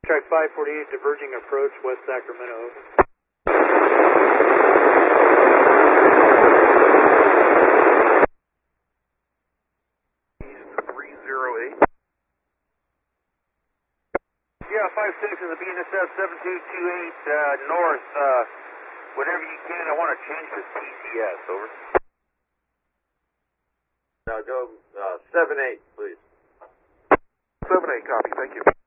Track 548, diverging approach, West Sacramento. 308. Yeah, 56 is a BNSF 7228 north. Whenever you can, I want to change the TCS, over. Now go 78, please. 78, copy, thank you.